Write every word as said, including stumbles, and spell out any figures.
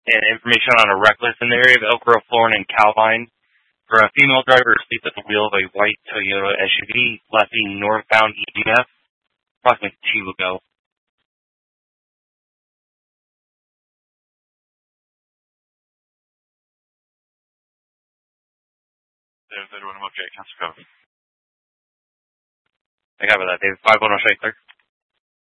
and information on a reckless in the area of Elk Grove, Florida, and Calvine, where a female driver asleep at the wheel of a white Toyota S U V left the northbound E D F approximately two ago. zero zero one object, Council Cove. I got that, David. five one zero Shaker.